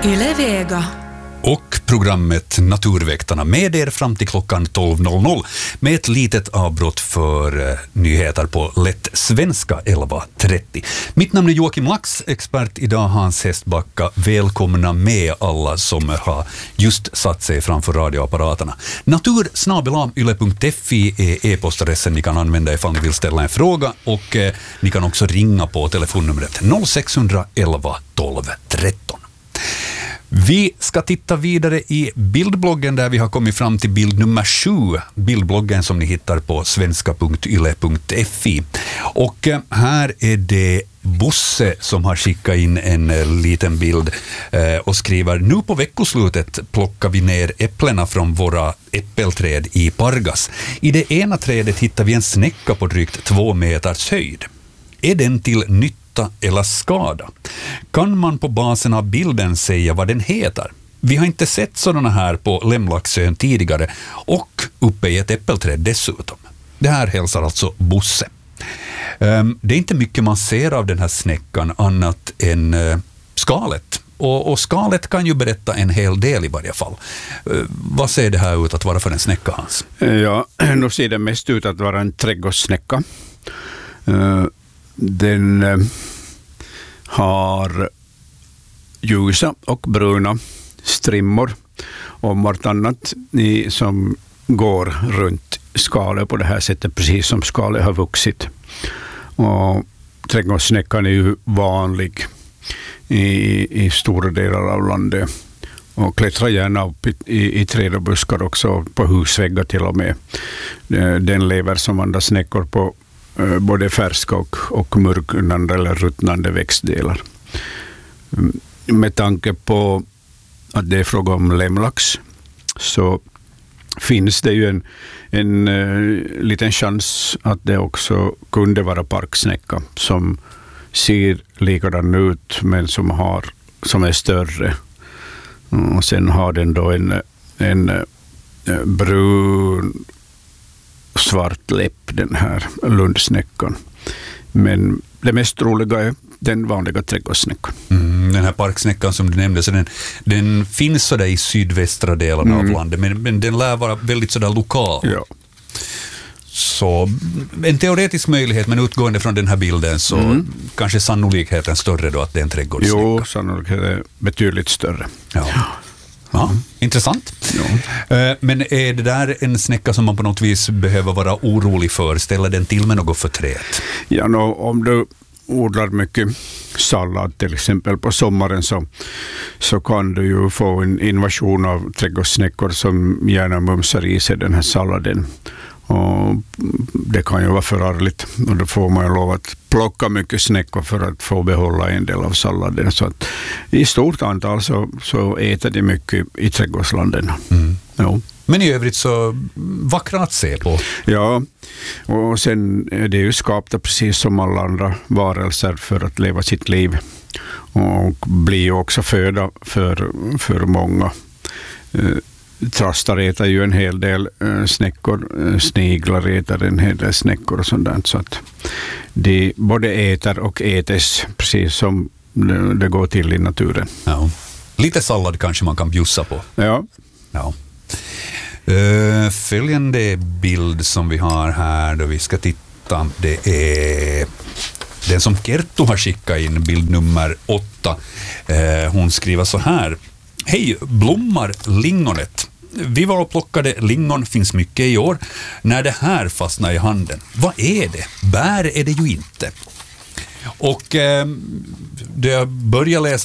Yle Vega. Och programmet Naturväktarna med er fram till klockan 12.00 med ett litet avbrott för nyheter på lätt svenska 11.30. Mitt namn är Joakim Lax, expert idag Hans Hästbacka. Välkomna med alla som har just satt sig framför radioapparaterna. Natur@yle.fi är e-postadressen ni kan använda ifall ni vill ställa en fråga, och ni kan också ringa på telefonnumret 0611 12 13. Vi ska titta vidare i bildbloggen där vi har kommit fram till bild nummer 7. Bildbloggen som ni hittar på svenska.yle.fi. Och här är det Bosse som har skickat in en liten bild och skriver: nu på veckoslutet plockar vi ner äpplena från våra äppelträd i Pargas. I det ena trädet hittar vi en snäcka på drygt 2 meters höjd. Är den till nytta eller skada? Kan man på basen av bilden säga vad den heter? Vi har inte sett sådana här på Lämlaxön tidigare och uppe i ett äppelträd dessutom. Det här hälsar alltså Bosse. Det är inte mycket man ser av den här snäckan annat än skalet. Och skalet kan ju berätta en hel del i varje fall. Vad ser det här ut att vara för en snäcka, Hans? Ja, nu ser det mest ut att vara en trädgårdssnäcka. Den har ljusa och bruna strimmor och vartannat som går runt skalet på det här sättet, precis som skalet har vuxit. Och trädgårdssnäckan är ju vanlig i stora delar av landet och klättrar gärna upp i träd och buskar också, på husväggar till och med. Den lever som andra snäckor på både färska och mörknande eller ruttnande växtdelar. Med tanke på att det är fråga om lämlax så finns det ju en liten chans att det också kunde vara parksnäcka som ser likadan ut men som är större. Och sen har den då en brun svart läpp, den här lundsnäckan. Men det mest roliga är den vanliga trädgårdssnäckan. Den här parksnäckan som du nämnde, så den finns så där i sydvästra delarna av landet, men den lär vara väldigt så där lokal. Ja. Så en teoretisk möjlighet, men utgående från den här bilden så kanske sannolikheten större då att det är en trädgårdssnäcka. Jo, sannolikheten är betydligt större. Ja. Ja, intressant. Ja. Men är det där en snäcka som man på något vis behöver vara orolig för? Ställer den till med något för träd? Ja, om du odlar mycket sallad till exempel på sommaren så kan du ju få en invasion av trädgårdssnäckor som gärna mumsar i sig den här salladen. Och det kan ju vara förargligt, och då får man ju lov att plocka mycket snäckor för att få behålla en del av salladen. Så att i stort antal så äter de mycket i trädgårdslanden. Ja. Men i övrigt så vackra att se på. Ja, och sen är det ju skapta precis som alla andra varelser för att leva sitt liv och blir också föda för många. Trastar äter ju en hel del snäckor, sniglar äter en hel del snäckor och sånt där, så att de både äter och ätes precis som det går till i naturen. Ja. Lite sallad kanske man kan bjussa på. Ja. Följande bild som vi har här då vi ska titta, det är den som Kerttu har skickat in, bild nummer 8. Hon skriver så här: hej, blommar lingonet? Vi var och plockade lingon, finns mycket i år. När det här fastnar i handen, vad är det? Bär är det ju inte. Och det jag börjar läsa